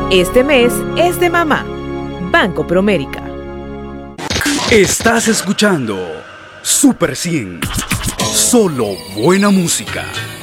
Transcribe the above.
Este mes es de mamá. Banco Promérica. Estás escuchando Super 100. Solo buena música.